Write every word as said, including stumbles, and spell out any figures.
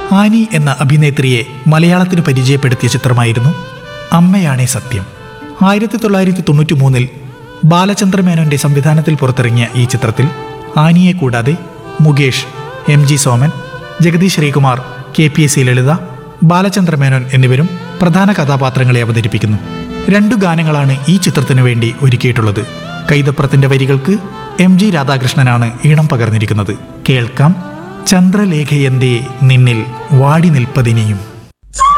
Annie എന്ന അഭിനേത്രിയെ മലയാളത്തിന് പരിചയപ്പെടുത്തിയ ചിത്രമായിരുന്നു അമ്മയാണേ സത്യം. ആയിരത്തി തൊള്ളായിരത്തി തൊണ്ണൂറ്റി മൂന്നിൽ ബാലചന്ദ്രമേനോന്റെ സംവിധാനത്തിൽ പുറത്തിറങ്ങിയ ഈ ചിത്രത്തിൽ ആനിയെ കൂടാതെ Mukesh, M G Soman, Jagdish Sreekumar, K P S C ലളിത, ബാലചന്ദ്രമേനോൻ എന്നിവരും പ്രധാന കഥാപാത്രങ്ങളെ അവതരിപ്പിക്കുന്നു. രണ്ടു ഗാനങ്ങളാണ് ഈ ചിത്രത്തിനു വേണ്ടി ഒരുക്കിയിട്ടുള്ളത്. കൈതപ്രത്തിന്റെ വരികൾക്ക് എം ജി രാധാകൃഷ്ണനാണ് ഈണം പകർന്നിരിക്കുന്നത്. കേൾക്കാം ചന്ദ്രലേഖയന്തേ നിന്നിൽ വാടി നിൽപ്പതിനിയും.